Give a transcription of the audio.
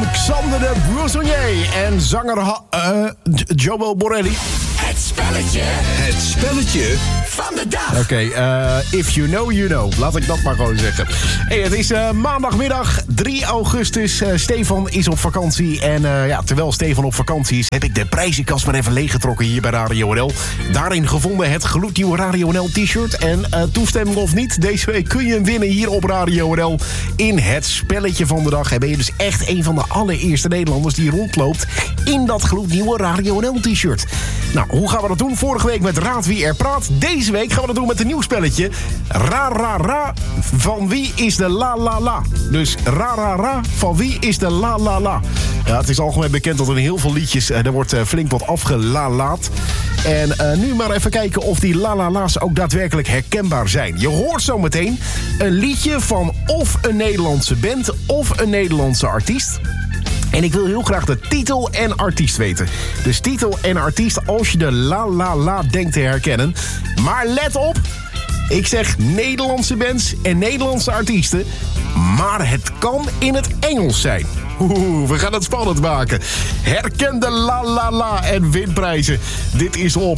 Alexander de Buissonnier en zanger Joel Borelli. Het spelletje. Het spelletje van de dag. Oké, if you know, you know. Laat ik dat maar gewoon zeggen. Hey, het is maandagmiddag 3 augustus. Stefan is op vakantie. En terwijl Stefan op vakantie is, heb ik de prijzenkast maar even leeggetrokken hier bij Radio NL. Daarin gevonden het gloednieuwe Radio NL t-shirt. En toestemming of niet, deze week kun je hem winnen hier op Radio NL. In het spelletje van de dag. En ben je dus echt een van de allereerste Nederlanders die rondloopt in dat gloednieuwe Radio NL t-shirt. Nou, hoe gaan we dat doen? Vorige week met Raad Wie Er Praat. Deze week gaan we dat doen met een nieuw spelletje. Ra, ra, ra. Van wie is de la, la, la? Dus ra, ra, ra. Van wie is de la, la, la? Ja, het is algemeen bekend dat in heel veel liedjes er wordt flink wat afgelalaat. En nu maar even kijken of die la, la, la's ook daadwerkelijk herkenbaar zijn. Je hoort zo meteen een liedje van of een Nederlandse band of een Nederlandse artiest. En ik wil heel graag de titel en artiest weten. Dus titel en artiest als je de la la la denkt te herkennen. Maar let op, ik zeg Nederlandse bands en Nederlandse artiesten. Maar het kan in het Engels zijn. We gaan het spannend maken. Herken de la la la en win prijzen. Dit is op